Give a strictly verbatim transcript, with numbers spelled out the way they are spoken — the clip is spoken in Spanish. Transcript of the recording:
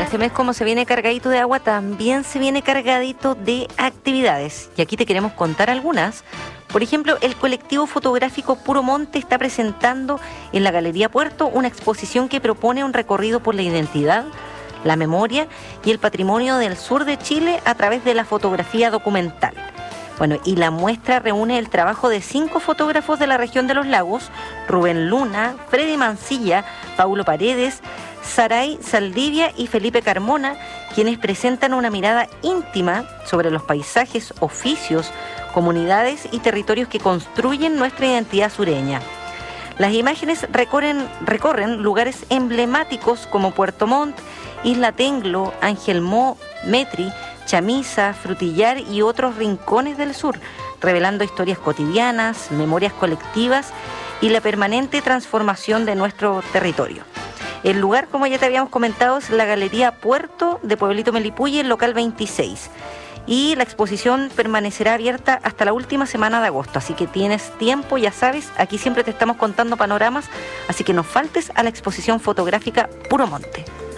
este mes, como se viene cargadito de agua, también se viene cargadito de actividades. Y aquí te queremos contar algunas. Por ejemplo, el colectivo fotográfico Puro Monte está presentando en la Galería Puerto una exposición que propone un recorrido por la identidad, la memoria y el patrimonio del sur de Chile a través de la fotografía documental. Bueno, y la muestra reúne el trabajo de cinco fotógrafos de la región de los lagos: Rubén Luna, Freddy Mancilla, Paulo Paredes, Saray Saldivia y Felipe Carmona, quienes presentan una mirada íntima sobre los paisajes, oficios, comunidades y territorios que construyen nuestra identidad sureña. Las imágenes recorren, recorren lugares emblemáticos como Puerto Montt, Isla Tenglo, Ángel Mo, Metri, Chamisa, Frutillar y otros rincones del sur, revelando historias cotidianas, memorias colectivas y la permanente transformación de nuestro territorio. El lugar, como ya te habíamos comentado, es la Galería Puerto de Pueblito Melipulli, el local veintiséis. Y la exposición permanecerá abierta hasta la última semana de agosto, así que tienes tiempo, ya sabes, aquí siempre te estamos contando panoramas, así que no faltes a la exposición fotográfica Puro Monte.